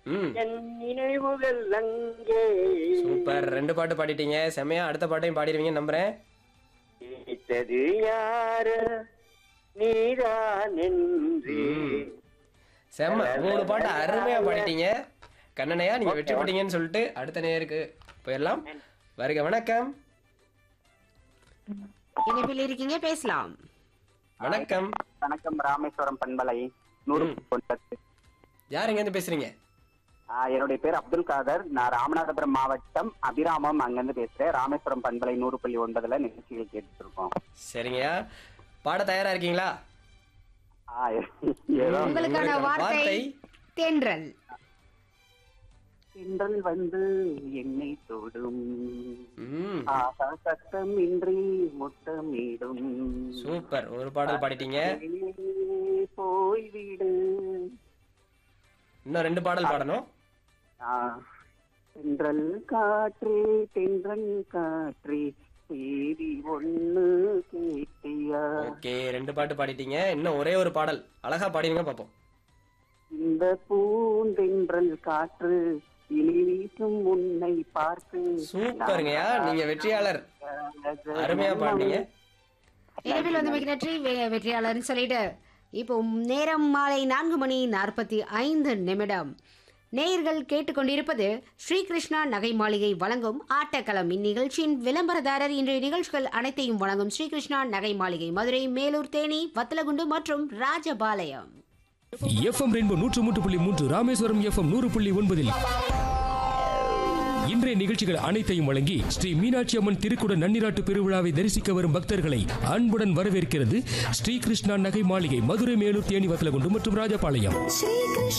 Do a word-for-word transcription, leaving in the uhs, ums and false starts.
ம் என் நினைவுகள் அங்கே சூப்பர். ரெண்டு பாட்டு பாடிட்டீங்க, செமையா. அடுத்த பாட்டையும் பாடிடுவீங்க நம்புறேன். கேட்டது யாரு நீதான் என்று செம்ம. மூணு பாட்டு அருமையா பாடிட்டீங்க. கண்ணனையா நீங்க வெற்றி பெற்றீங்கன்னு சொல்லிட்டு அடுத்த நேருக்கு போயிடலாம். வருக, வணக்கம். இணைப்பில் இருக்கீங்க, பேசலாம். வணக்கம். வணக்கம், ராமேஸ்வரம் பண்பலை நூறு ஒன்பது. யார் எங்க இருந்து பேசுறீங்க? என்னுடைய பேர் அப்துல் காதர். நான் ராமநாதபுரம் மாவட்டம் அபிராமம் அங்கிருந்து பேசுறேன். ராமேஸ்வரம் பண்பலை நூறு புள்ளி ஒன்பதுல நிகழ்ச்சிகள் கேட்டுட்டு இருக்கோம். சரிங்கய்யா, பாட தயாரா இருக்கீங்களா? ஆ, ஏதோ உங்களுக்கான வார்த்தை தென்றல். தென்றல் வந்து என்னை தொடும், ம் ஆகா சத்தம் இன்றி முத்தமிடும், சூப்பர். ஒரு பாடல் பாடிட்டீங்க, போய்விடு. இன்னும் ரெண்டு பாடல் பாடணும். ஆ, தென்றல் காற்றே தென்றல் காற்றே செய்தி ஒண்ணு கேட்டியா. ஓகே, ரெண்டு பாட்டு பாடிட்டீங்க. இன்னும் ஒரே ஒரு பாடல் அழகா பாடிடுங்க பாப்போம். இந்த பூந்தென்றல் காற்று இனி வீசும் உன்னை பார்த்து. சூப்பருங்கய்யா, நீங்க வெற்றியாளர். அருமையா பாடுனீங்க. இணைப்பில் வந்து மிக நன்றி. வெ- வெற்றியாளர்னு சொல்லிட்டு இப்போ நேரம் மாலை நான்கு மணி நாற்பத்தி ஐந்து நிமிடம். நேயர்கள் கேட்டுக்கொண்டிருப்பது ஸ்ரீகிருஷ்ணா நகை மாளிகை வழங்கும் ஆட்டக்களம். இந்நிகழ்ச்சியின் விளம்பரதாரர் இன்றைய நிகழ்ச்சிகள் அனைத்தையும் வழங்கும் ஸ்ரீகிருஷ்ணா நகை மாளிகை, மதுரை, மேலூர், தேனி, வத்தலகுண்டு மற்றும் ராஜபாளையம். எஃப்எம் ரெயின்போ நூற்று மூன்று புள்ளி மூன்று, ராமேஸ்வரம் எஃப்எம் நூறு புள்ளி ஒன்பதில் இன்றைய நிகழ்ச்சிகள் அனைத்தையும் வழங்கி ஸ்ரீ மீனாட்சி அம்மன் திருக்குட நன்னிராட்டு பெருவிழாவை தரிசிக்க வரும் பக்தர்களை அன்புடன் வரவேற்கிறது ஸ்ரீகிருஷ்ணா நகை மாளிகை, மதுரை, மேலூர், தேனி, வத்தலகுண்டு மற்றும் ராஜபாளையம்.